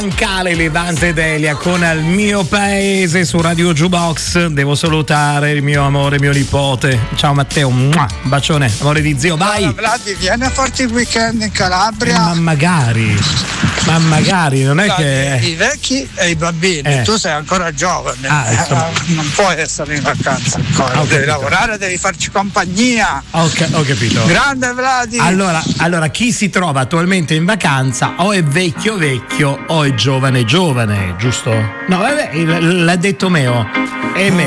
Pancale, Levante Delia con Al mio paese su Radio Jukebox. Devo salutare il mio amore, mio nipote. Ciao Matteo, un bacione, amore di zio, vai. Allora, Vladi, vieni a farti il weekend in Calabria. Ma magari, non è che i vecchi e i bambini, tu sei ancora giovane, non puoi essere in vacanza ancora, devi lavorare, devi farci compagnia. Ho capito. Grande Vladi. Allora chi si trova attualmente in vacanza o è vecchio o è giovane, giusto? No, vabbè, l'ha detto Meo. È Meo.